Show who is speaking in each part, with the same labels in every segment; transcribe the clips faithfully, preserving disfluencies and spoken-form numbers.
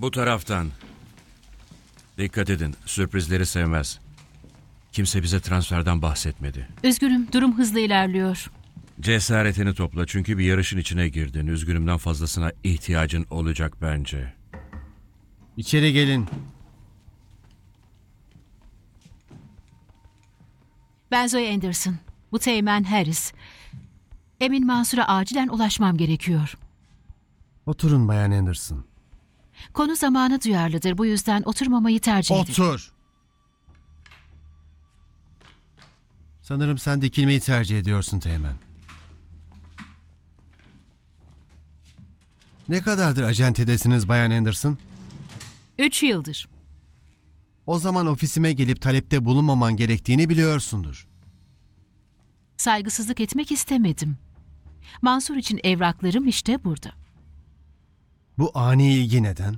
Speaker 1: Bu taraftan. Dikkat edin, sürprizleri sevmez. Kimse bize transferden bahsetmedi.
Speaker 2: Üzgünüm, durum hızlı ilerliyor.
Speaker 1: Cesaretini topla çünkü bir yarışın içine girdin. Üzgünümden fazlasına ihtiyacın olacak bence.
Speaker 3: İçeri gelin.
Speaker 2: Ben Zoe Anderson. Bu Teğmen Harris. Emin Mansur'a acilen ulaşmam gerekiyor.
Speaker 3: Oturun Bayan Anderson.
Speaker 2: Konu zamana duyarlıdır. Bu yüzden oturmamayı tercih ederim.
Speaker 3: Otur. Sanırım sen dikilmeyi tercih ediyorsun Teğmen. Ne kadardır acentedesiniz Bayan Anderson?
Speaker 2: Üç yıldır.
Speaker 3: O zaman ofisime gelip talepte bulunmaman gerektiğini biliyorsundur.
Speaker 2: Saygısızlık etmek istemedim. Mansur için evraklarım işte burada.
Speaker 3: Bu ani ilgi neden?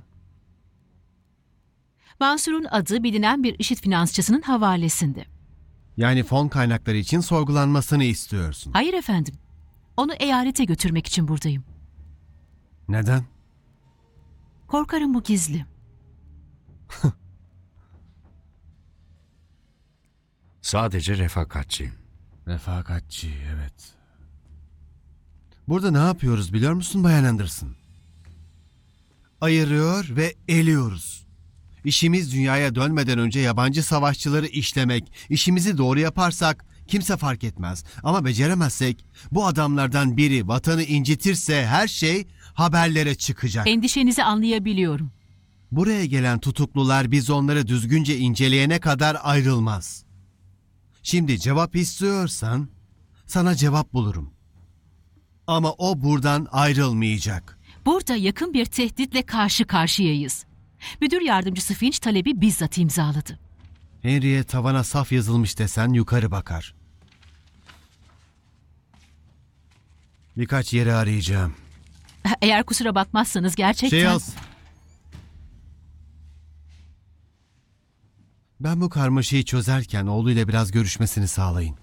Speaker 2: Mansur'un adı bilinen bir IŞİD finansçısının havalesinde.
Speaker 3: Yani fon kaynakları için sorgulanmasını istiyorsun.
Speaker 2: Hayır efendim. Onu eyalete götürmek için buradayım.
Speaker 3: Neden?
Speaker 2: Korkarım bu gizli.
Speaker 1: Sadece refakatçi.
Speaker 3: Refakatçi, evet. Burada ne yapıyoruz biliyor musun Bayan Anderson? Ayırıyor ve eliyoruz. İşimiz dünyaya dönmeden önce yabancı savaşçıları işlemek. İşimizi doğru yaparsak kimse fark etmez. Ama beceremezsek bu adamlardan biri vatanı incitirse her şey haberlere çıkacak.
Speaker 2: Endişenizi anlayabiliyorum.
Speaker 3: Buraya gelen tutuklular biz onları düzgünce inceleyene kadar ayrılmaz. Şimdi cevap istiyorsan sana cevap bulurum. Ama o buradan ayrılmayacak.
Speaker 2: Burada yakın bir tehditle karşı karşıyayız. Müdür yardımcısı Finch talebi bizzat imzaladı.
Speaker 3: Henry'e tavana saf yazılmış desen yukarı bakar. Birkaç yeri arayacağım.
Speaker 2: Eğer kusura bakmazsanız gerçekten...
Speaker 3: Shields. Ben bu karmaşayı çözerken oğluyla biraz görüşmesini sağlayın.